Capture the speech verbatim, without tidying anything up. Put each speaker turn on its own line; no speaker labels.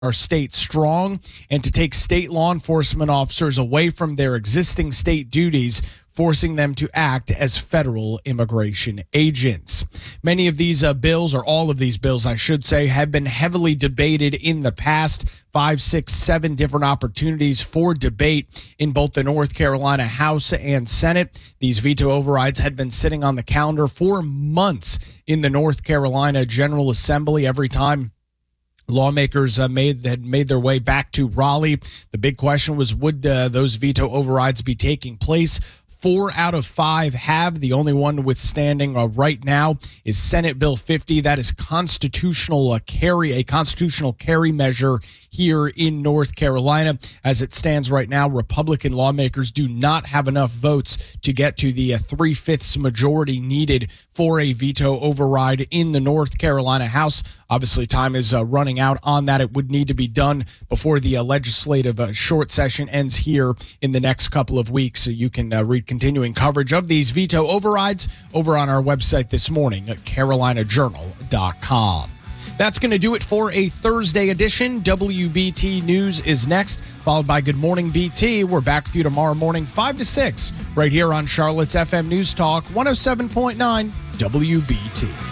our state strong and to take state law enforcement officers away from their existing state duties, forcing them to act as federal immigration agents. Many of these uh, bills, or all of these bills, I should say, have been heavily debated in the past. Five, six, seven different opportunities for debate in both the North Carolina House and Senate. These veto overrides had been sitting on the calendar for months in the North Carolina General Assembly. Every time lawmakers uh, made had made their way back to Raleigh, the big question was, would uh, those veto overrides be taking place? Four out of five have. The only one withstanding uh, right now is Senate Bill fifty. That is constitutional uh, carry, a constitutional carry measure here in North Carolina. As it stands right now, Republican lawmakers do not have enough votes to get to the uh, three-fifths majority needed for a veto override in the North Carolina House. Obviously, time is uh, running out on that. It would need to be done before the uh, legislative uh, short session ends here in the next couple of weeks. So you can uh, read continuing coverage of these veto overrides over on our website this morning at carolina journal dot com. That's going to do it for a Thursday edition. W B T News is next, followed by Good Morning B T. We're back with you tomorrow morning, five to six, right here on Charlotte's F M News Talk, one oh seven point nine W B T.